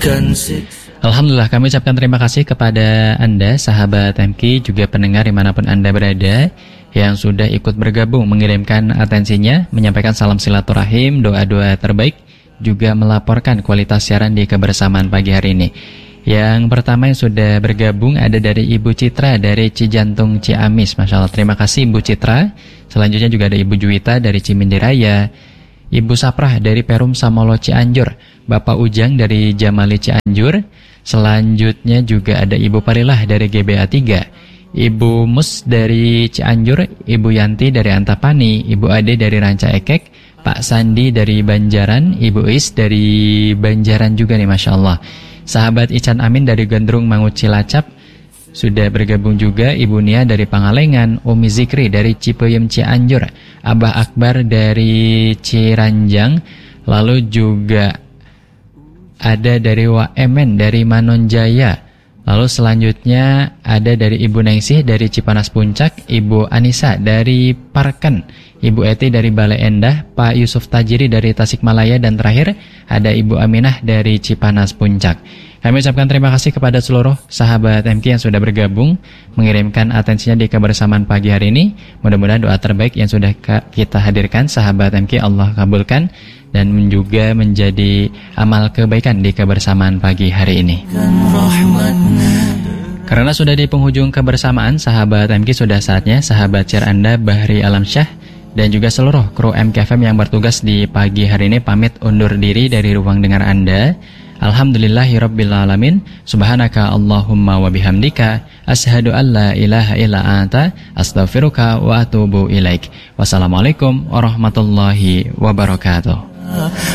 Alhamdulillah, kami ucapkan terima kasih kepada Anda, sahabat MK, juga pendengar dimanapun Anda berada, yang sudah ikut bergabung, mengirimkan atensinya, menyampaikan salam silaturahim, doa-doa terbaik, juga melaporkan kualitas siaran di kebersamaan pagi hari ini. Yang pertama yang sudah bergabung ada dari Ibu Citra dari Cijantung Ciamis. Masya Allah, terima kasih Ibu Citra. Selanjutnya juga ada Ibu Juwita dari Cimindi Raya, Ibu Saprah dari Perum Samolo Cianjur, Bapak Ujang dari Jamali Cianjur. Selanjutnya juga ada Ibu Parilah dari GBA 3, Ibu Mus dari Cianjur, Ibu Yanti dari Antapani, Ibu Ade dari Ranca Ekek, Pak Sandi dari Banjaran, Ibu Is dari Banjaran juga nih, Masya Allah. Sahabat Ican Amin dari Gandrung Mangut Cilacap sudah bergabung juga, Ibu Nia dari Pangalengan, Umi Zikri dari Cipeyem Cianjur, Abah Akbar dari Ciranjang, lalu juga ada dari Waemen dari Manonjaya, lalu selanjutnya ada dari Ibu Nengsih dari Cipanas Puncak, Ibu Anissa dari Parken, Ibu Eti dari Bale Endah, Pak Yusuf Tajiri dari Tasikmalaya, dan terakhir ada Ibu Aminah dari Cipanas Puncak. Kami ucapkan terima kasih kepada seluruh sahabat MK yang sudah bergabung, mengirimkan atensinya di kebersamaan pagi hari ini. Mudah-mudahan doa terbaik yang sudah kita hadirkan, sahabat MK, Allah kabulkan, dan juga menjadi amal kebaikan di kebersamaan pagi hari ini. Karena sudah di penghujung kebersamaan, sahabat MK, sudah saatnya sahabat share Anda Bahri Alamsyah dan juga seluruh kru MKFM yang bertugas di pagi hari ini pamit undur diri dari ruang dengar Anda. Alhamdulillahirrabbilalamin. Subhanaka Allahumma wa bihamdika, asyhadu an la ilaha illa anta, astaghfiruka wa atubu ilaik. Wassalamualaikum warahmatullahi wabarakatuh.